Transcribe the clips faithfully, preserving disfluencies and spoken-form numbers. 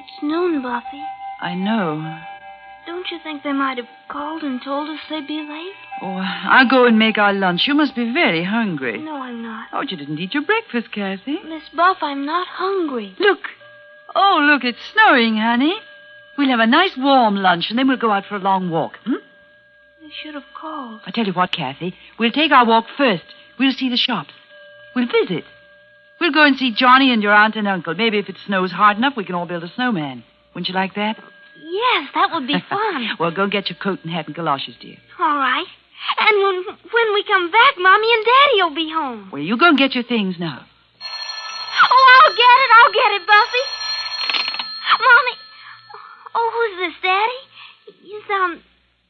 It's noon, Buffy. I know. Don't you think they might have called and told us they'd be late? Oh, I'll go and make our lunch. You must be very hungry. No, I'm not. Oh, you didn't eat your breakfast, Kathy. Miss Buff, I'm not hungry. Look. Oh, look, it's snowing, honey. We'll have a nice warm lunch, and then we'll go out for a long walk. Hmm? They should have called. I tell you what, Kathy. We'll take our walk first. We'll see the shops. We'll visit. We'll go and see Johnny and your aunt and uncle. Maybe if it snows hard enough, we can all build a snowman. Wouldn't you like that? Yes, that would be fun. Well, go get your coat and hat and galoshes, dear. All right. And when when we come back, Mommy and Daddy will be home. Well, you go and get your things now. Oh, I'll get it. I'll get it, Buffy. Mommy. Oh, who's this, Daddy? You sound...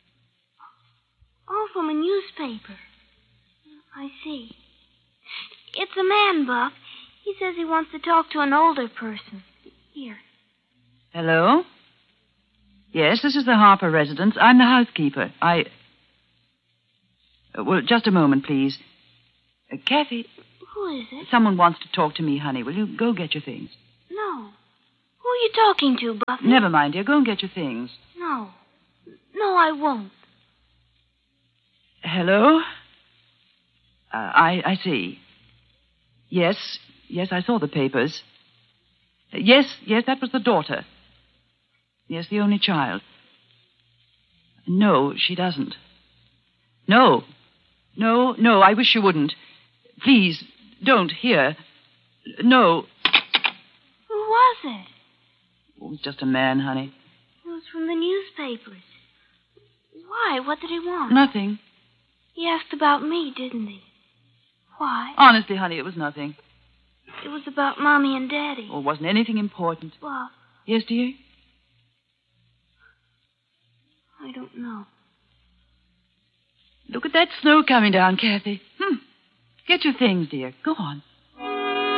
Oh, from a newspaper. I see. It's a man, Buff. He says he wants to talk to an older person. Here. Hello? Yes, this is the Harper residence. I'm the housekeeper. I... Uh, well, just a moment, please. Uh, Kathy. Who is it? Someone wants to talk to me, honey. Will you go get your things? No. Who are you talking to, Buffy? Never mind, dear. Go and get your things. No. No, I won't. Hello? Uh, I, I see. Yes, yes, I saw the papers. Uh, yes, yes, that was the daughter. Yes, the only child. No, she doesn't. No. No, no, I wish you wouldn't. Please, don't, here. No. Who was it? It was just a man, honey. It was from the newspapers. Why? What did he want? Nothing. He asked about me, didn't he? Why? Honestly, honey, it was nothing. It was about Mommy and Daddy. Oh, it wasn't anything important. Well, Yes, dear? I don't know. Look at that snow coming down, Kathy. Hmm. Get your things, dear. Go on.